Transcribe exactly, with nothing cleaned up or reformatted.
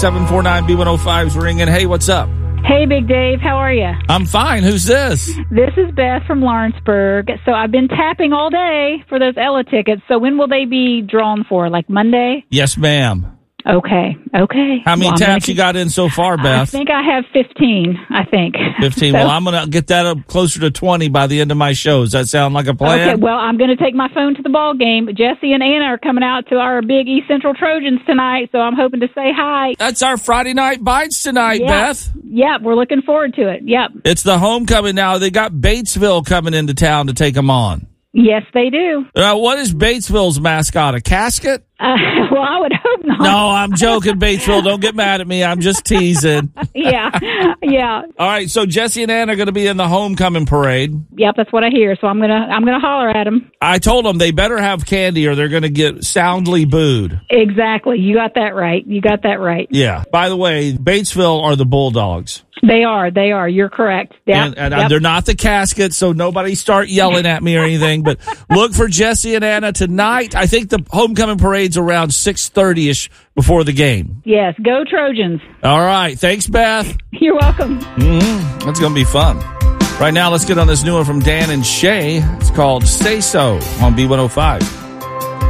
seven four nine B one oh five is ringing. Hey, what's up? Hey, Big Dave. How are you? I'm fine. Who's this? This is Beth from Lawrenceburg. So I've been tapping all day for those Ella tickets. So when will they be drawn for? Like Monday? Yes, ma'am. Okay. Okay. How many well, taps keep... you got in so far, Beth? I think I have fifteen, I think. fifteen. So... Well, I'm going to get that up closer to twenty by the end of my show. Does that sound like a plan? Okay. Well, I'm going to take my phone to the ball game. Jesse and Anna are coming out to our big East Central Trojans tonight, so I'm hoping to say hi. That's our Friday Night Bites tonight, yep. Beth. Yep. We're looking forward to it. Yep. It's the homecoming now. They got Batesville coming into town to take them on. Yes, they do. Uh, what is Batesville's mascot? A casket? Uh, well, I would hope not. No, I'm joking, Batesville. Don't get mad at me. I'm just teasing. yeah, yeah. All right, so Jesse and Ann are going to be in the homecoming parade. Yep, that's what I hear. So I'm gonna, I'm gonna holler at them. I told them they better have candy, or they're going to get soundly booed. Exactly. You got that right. You got that right. Yeah. By the way, Batesville are the Bulldogs. They are. They are. You're correct. Yep. And, and yep. they're not the casket, so nobody start yelling at me or anything. But look for Jesse and Anna tonight. I think the homecoming parade's around six thirty-ish before the game. Yes. Go Trojans. All right. Thanks, Beth. You're welcome. Mm-hmm. That's going to be fun. Right now, let's get on this new one from Dan and Shay. It's called Say So on B one oh five.